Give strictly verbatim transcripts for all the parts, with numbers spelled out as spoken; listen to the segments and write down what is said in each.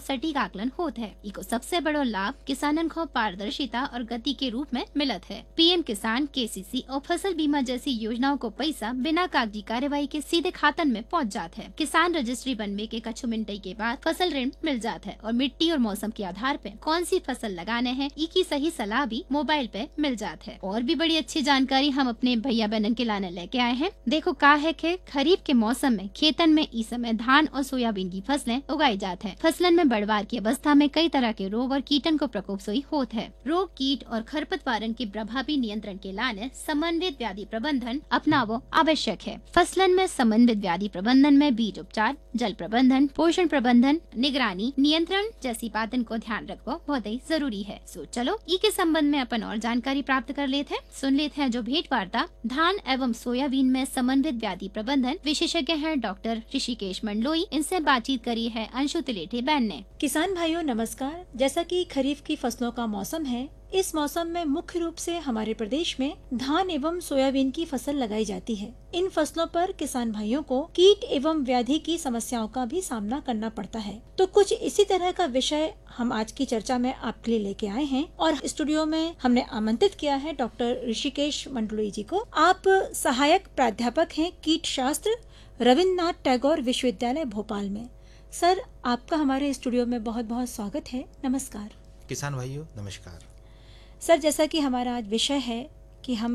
सटीक आकलन होत है। इको सबसे बड़ो लाभ किसानन को पारदर्शिता और गति के रूप में मिलत है। पीएम किसान, केसीसी और फसल बीमा जैसी योजनाओं को पैसा बिना कागजी कार्यवाही के सीधे खातन में पहुंच जात है। किसान रजिस्ट्री बनने के कुछ मिनट के बाद फसल ऋण मिल जात है और मिट्टी और मौसम के आधार पे कौन सी फसल लगाने हैं की सही सलाह भी मोबाइल पे मिल जात है। और भी बड़ी अच्छी जानकारी हम अपने भैया बहन के लाने लेके आए हैं। देखो का है कि खरीफ के मौसम में खेतन में इस समय धान और सोयाबीन की फसलें उगाई जात है। फसलन में बढ़वार की अवस्था में कई तरह के रोग और कीटन को प्रकोप सोई होत है। रोग, कीट और खरपतवारन के प्रभावी नियंत्रण के लाने समन्वित व्याधि प्रबंधन अपनावो आवश्यक है। फसलन में समन्वित व्याधि प्रबंधन में बीज उपचार, जल प्रबंधन, पोषण प्रबंधन, निगरानी, नियंत्रण जैसी बातन को ध्यान रखो बहुत ही जरूरी है। सो चलो ई के संबंध में अपन और जानकारी प्राप्त कर लेते हैं। सुन लेते हैं जो भेंट वार्ता धान एवं सोयाबीन में समन्वित व्याधि प्रबंधन विशेषज्ञ हैं डॉक्टर ऋषिकेश मंडलोई। इनसे बातचीत करी है अंशु तिलेठी बहन ने। किसान भाइयों नमस्कार। जैसा कि खरीफ की फसलों का मौसम है, इस मौसम में मुख्य रूप से हमारे प्रदेश में धान एवं सोयाबीन की फसल लगाई जाती है। इन फसलों पर किसान भाइयों को कीट एवं व्याधि की समस्याओं का भी सामना करना पड़ता है। तो कुछ इसी तरह का विषय हम आज की चर्चा में आपके लिए लेके आए हैं और स्टूडियो में हमने आमंत्रित किया है डॉक्टर ऋषिकेश मंडलोई जी को। आप सहायक प्राध्यापक हैं कीट शास्त्र, रविन्द्रनाथ टैगोर विश्वविद्यालय भोपाल में। सर, आपका हमारे स्टूडियो में बहुत बहुत स्वागत है। नमस्कार। किसान भाइयों नमस्कार। सर, जैसा कि हमारा आज विषय है कि हम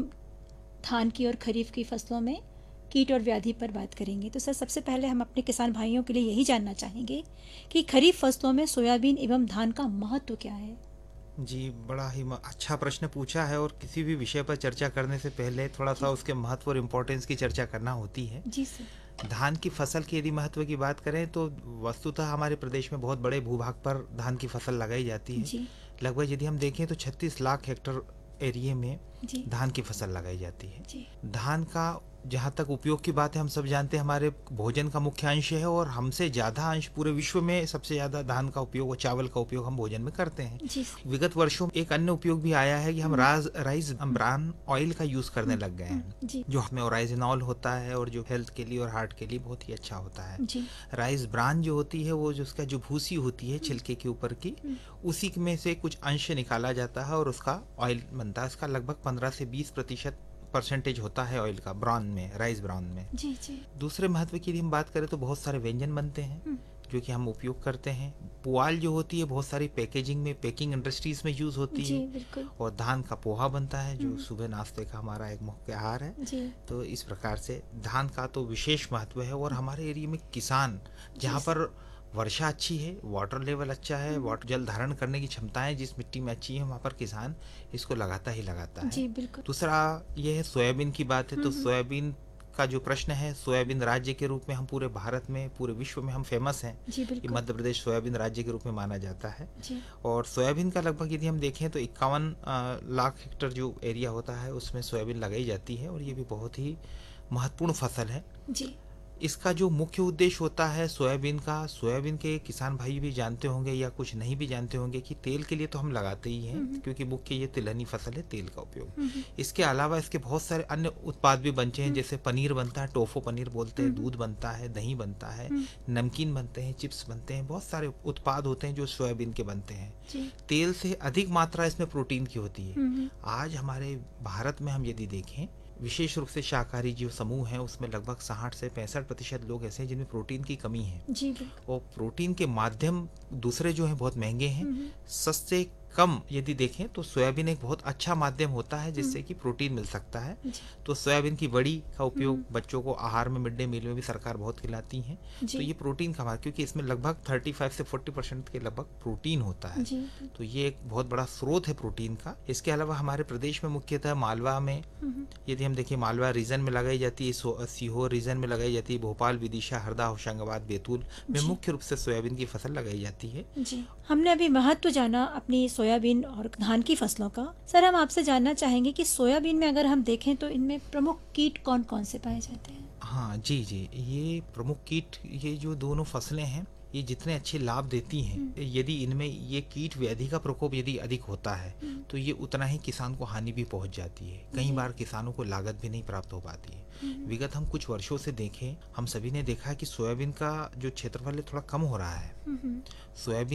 धान की और खरीफ की फसलों में कीट और व्याधि पर बात करेंगे, तो सर सबसे पहले हम अपने किसान भाइयों के लिए यही जानना चाहेंगे कि खरीफ फसलों में सोयाबीन एवं धान का महत्व क्या है। जी, बड़ा ही अच्छा प्रश्न पूछा है और किसी भी विषय पर चर्चा करने से पहले थोड़ा सा उसके महत्व और इम्पोर्टेंस की चर्चा करना होती है। जी सर। धान की फसल की यदि महत्व की बात करें तो वस्तुतः हमारे प्रदेश में बहुत बड़े भूभाग पर धान की फसल लगाई जाती है। लगभग यदि हम देखें तो छत्तीस लाख हेक्टेयर एरिया में धान की फसल लगाई जाती है। धान का जहाँ तक उपयोग की बात है, हम सब जानते हैं हमारे भोजन का मुख्य अंश है और हमसे ज्यादा अंश पूरे विश्व में सबसे ज्यादा धान का उपयोग और चावल का उपयोग हम भोजन में करते हैं। विगत वर्षों में एक अन्य उपयोग भी आया है कि हम राज राइस ब्रान ऑयल का यूज करने लग गए हैं, जो हमें ओराइजिनॉल होता है और जो हेल्थ के लिए और हार्ट के लिए बहुत ही अच्छा होता है। राइस ब्रान जो होती है वो जो उसका जो भूसी होती है छिलके के ऊपर की, उसी में से कुछ अंश निकाला जाता है और उसका ऑयल बनता है। इसका लगभग पंद्रह से बीस प्रतिशत परसेंटेज होता है ऑयल का ब्राउन में, राइस ब्राउन में। जी जी। दूसरे महत्व की यदि हम बात करें तो बहुत सारे व्यंजन बनते हैं जो कि हम उपयोग करते हैं। पुआल जो होती है बहुत सारी पैकेजिंग में, पैकिंग इंडस्ट्रीज में यूज होती है। और धान का पोहा बनता है जो सुबह नाश्ते का हमारा एक मुख्य आहार है। तो इस प्रकार से धान का तो विशेष महत्व है। और हमारे एरिया में किसान जहाँ पर वर्षा अच्छी है, वाटर लेवल अच्छा है, वाटर जल धारण करने की क्षमताएं जिस मिट्टी में अच्छी है, वहाँ पर किसान इसको लगाता ही लगाता है। जी, बिल्कुल। दूसरा ये है सोयाबीन की बात है तो सोयाबीन का जो प्रश्न है, सोयाबीन राज्य के रूप में हम पूरे भारत में, पूरे विश्व में हम फेमस हैं। कि मध्य प्रदेश सोयाबीन राज्य के रूप में माना जाता है। और सोयाबीन का लगभग यदि हम देखें तो इक्यावन लाख हेक्टेयर जो एरिया होता है उसमें सोयाबीन लगाई जाती है और ये भी बहुत ही महत्वपूर्ण फसल है। जी। इसका जो मुख्य उद्देश्य होता है सोयाबीन का, सोयाबीन के किसान भाई भी जानते होंगे या कुछ नहीं भी जानते होंगे कि तेल के लिए तो हम लगाते ही हैं क्योंकि मुख्य ये तिलहनी फसल है, तेल का उपयोग। इसके अलावा इसके बहुत सारे अन्य उत्पाद भी बनते हैं, जैसे पनीर बनता है, टोफो पनीर बोलते हैं, दूध बनता है, दही बनता है, नमकीन बनते हैं, चिप्स बनते हैं, बहुत सारे उत्पाद होते हैं जो सोयाबीन के बनते हैं। तेल से अधिक मात्रा इसमें प्रोटीन की होती है। आज हमारे भारत में हम यदि देखें विशेष रूप से शाकाहारी जो समूह है उसमें लगभग साठ से पैंसठ प्रतिशत लोग ऐसे हैं जिनमें प्रोटीन की कमी है। जी। और प्रोटीन के माध्यम दूसरे जो हैं बहुत महंगे हैं, सस्ते कम यदि देखें तो सोयाबीन एक बहुत अच्छा माध्यम होता है जिससे कि प्रोटीन मिल सकता है। तो सोयाबीन की बड़ी का उपयोग बच्चों को आहार में, मिड डे मील में भी सरकार बहुत खिलाती है। तो ये प्रोटीन का माध्यम, क्योंकि इसमें लगभग पैंतीस से चालीस परसेंट के लगभग प्रोटीन होता है। तो ये एक बहुत बड़ा स्रोत है प्रोटीन का। इसके अलावा हमारे प्रदेश में मुख्यतः मालवा में यदि हम देखें, मालवा रीजन में लगाई जाती है, सीहोर रीजन में लगाई जाती है, भोपाल, विदिशा, हरदा, होशंगाबाद, बैतूल में मुख्य रूप से सोयाबीन की फसल लगाई जाती है। हमने अभी महत्व जाना अपनी सोयाबीन और धान की फसलों का। सर, हम आपसे जानना चाहेंगे कि सोयाबीन में अगर हम देखें तो इनमें प्रमुख कीट कौन कौन से पाए जाते हैं। हाँ जी जी, ये प्रमुख कीट, ये जो दोनों फसलें हैं ये जितने अच्छे लाभ देती हैं, यदि इनमें ये कीट व्याधि का प्रकोप यदि अधिक होता है तो ये उतना ही किसान को हानि भी पहुंच जाती है। कई बार किसानों को लागत भी नहीं प्राप्त हो पाती है। विगत हम कुछ वर्षों से देखें, हम सभी ने देखा है कि सोयाबीन का जो क्षेत्रफल है थोड़ा कम हो रहा है। सोयाबीन